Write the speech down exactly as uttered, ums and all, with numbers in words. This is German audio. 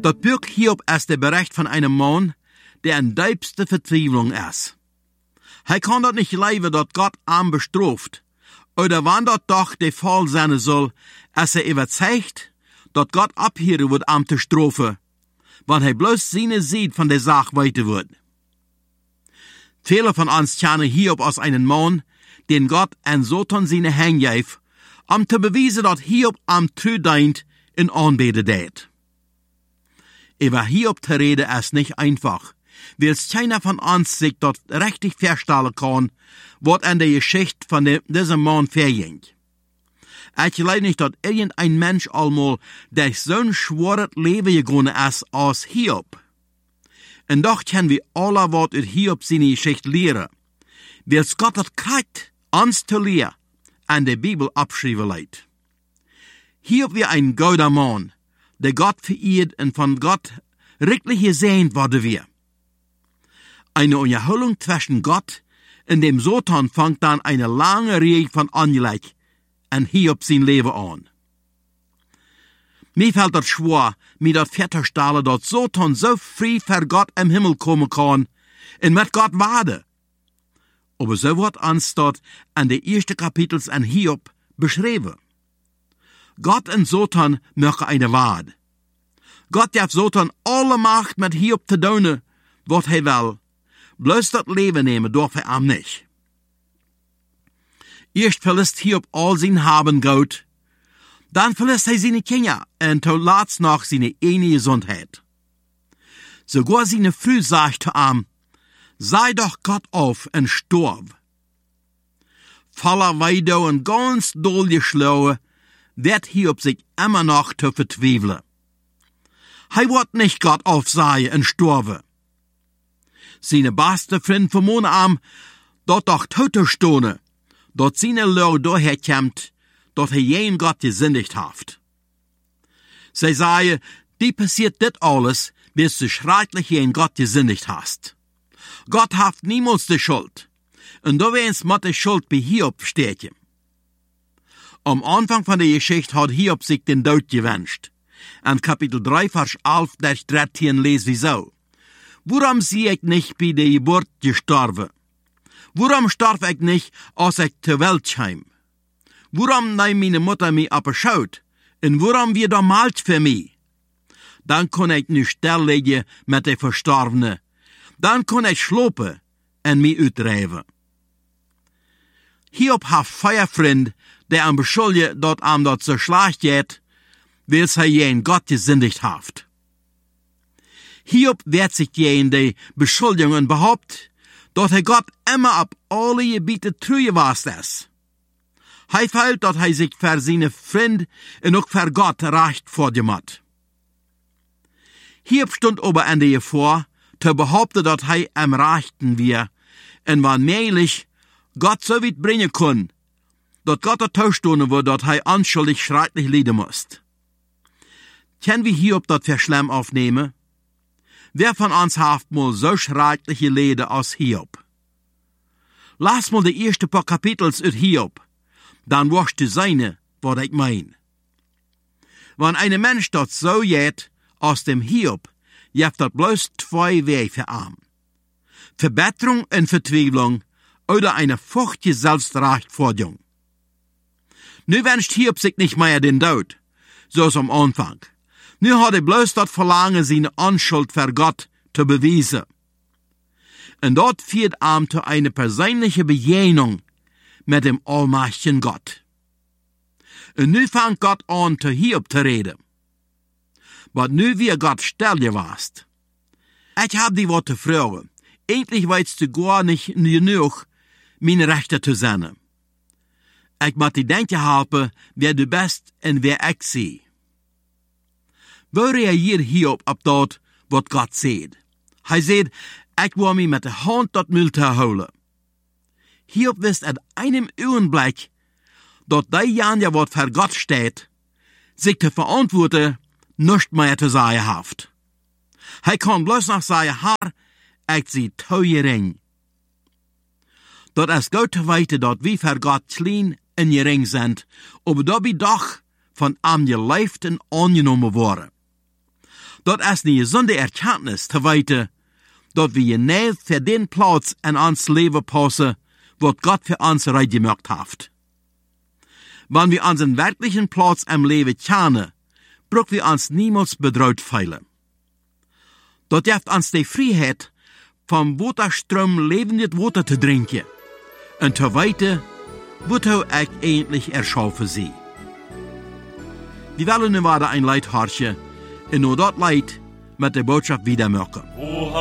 Dat Buch Hiob ist der Bericht von einem Mann, der in diepste Verzweiflung ist. Hij kann dort nicht leiden, dat Gott arm bestraft. Oder wann dat doch der Fall sein soll, als er überzeugt, dat Gott abhören wird am te strafen, wann hij bloß seine sieht von der Sache weiter wird. Viele von uns kennen Hiob als einen Mann, den Gott en Satan seine Hände gab, um zu beweisen, dat Hiob am true deint in Anbete deed. Über Hiob zu reden ist nicht einfach, weil keiner von uns sich dort richtig verstellen kann, was an der Geschichte von de, diesem Mann verging. Ich glaube nicht, dass irgendein Mensch einmal durch so ein schweres Leben gegangen ist als Hiob. Und doch können wir alle was über Hiob seine Geschichte lernen, weil Gott hat Zeit, uns zu lehren, an der Bibel abschreiben lässt. Hiob war ein guter Mann, der Gott verehrt und von Gott wirklich gesehen wurde wir. Eine Unterhaltung zwischen Gott und dem Satan fängt dann eine lange Reihe von Angelegen an Hiob sein Leben an. Mir fällt das schwer, mir das festzustellen, dass Satan so früh für Gott im Himmel kommen kann und mit Gott warten. Aber so wird uns dort an den ersten Kapitels an Hiob beschrieben. Gott und Satan machen eine Wahrheit. Gott darf Satan alle Macht mit Hiob zu tun, was er will. Bloß das Leben nehmen darf er ihm nicht. Erst verlässt Hiob all sein Haben Gott, dann verlässt er seine Kinder und zuletzt noch seine eine Gesundheit. Sogar seine Frau sagt zu ihm, sei doch Gott auf und stirb. Voller Weide und ganz doll geschlagen, wird Hiob sich immer noch zu verzweifeln. Er wird nicht Gott auf sein und sterben. Seine beste Freund vermohnen ihm, dort doch Tote stone, dort seine Lau durchkommt, dort er jen Gott gesündigt haft. Sie sagen, die passiert dit alles, bis du schrecklich jen Gott gesündigt hast. Gott haft niemals die Schuld, und du wenn's mit der Schuld bei Hiob steht. Am Anfang von der Geschichte hat Hiob sich den Tod gewünscht. In Kapitel drei, Vers elf, bis dreizehn lesen wir so. Warum sie ich nicht bei der Geburt gestorben? Warum starb ich nicht, als ich zur Welt kam? Warum nahm meine Mutter mich abgeschaut? Und warum wird malt für mich? Dann kann ich nicht still liegen mit der Verstorbenen. Dann kann ich schlopen und mich uitreiben. Hiob hat vier Freunde, der am beschuldigen, dort am dort so schlecht geht, weil sie jen Gott gesündigt haft. Hiob wird sich jen die Beschuldigungen behauptet, dass er Gott immer ab alle Gebiete treu gewesen ist. Er fällt, dass er sich für seine Freunde und auch für Gott recht vorgemacht. Hiob stund aber an der Gefahr, zu behaupten, dass er am Rechten wir, und wann möglich Gott so weit bringen kann, dass Gott ertauschstone wird, dass er anschuldig schrecklich leiden muss. Können wir Hiob das für schlimm aufnehmen? Wer von uns hat mal so schreckliche Leiden als Hiob? Lass mal die ersten paar Kapitels ut Hiob, dann wirst du seine, was ich mein. Wenn ein Mensch das so geht, aus dem Hiob, gibt das bloß zwei Wege für ihn. Verbesserung und Verzweiflung oder eine furchtbare Selbstrechtfertigung. Nu wünscht Hiob sich nicht mehr den Tod, so als am Anfang. Nu hat er bloß das Verlangen, seine Unschuld für Gott zu beweisen. Und dort führt ihm zu einer persönlichen Begegnung mit dem allmächtigen Gott. Und nu fängt Gott an, zu Hiob zu reden. Was nu wie Gott still gewast. Ich hab die Worte fragen. Endlich weißt du gar nicht genug, meine Rechte zu sein. Ich muss dir denken helfen, wer du bist und wer ich sehe. Wo reagiert Hiob auf das, was Gott sagt? Er sagt, ich will mich mit der Hand dort Müll zu holen. Hiob wisst in einem Augenblick, dass der Janja, was für Gott steht, sich zu verantworten, nicht mehr zu sagen haft. Er kann bloß noch sagen, Herr, ich sie teuering. Dort ist gut zu weiten, dass wir für Gott klein und gering sind, aber dass wir doch von ihm gelebt und angenommen worden. Dat is een gezonde Erkenntnis te weten, dat we genau für den Platz in ons Leben passen, wat Gott für uns reingemacht hat. Wenn wir unseren wirklichen Platz im Leben kennen, brauchen wir uns niemals bedroht fühlen. Dat gibt uns die Freiheit, vom Waterstrom lebendes Wasser zu trinken und zu weiten, wat hou ich eigentlich erschaffen sie. Wir wollen nun weiter ein Leid harchen und nur dort Leid mit der Botschaft wieder machen.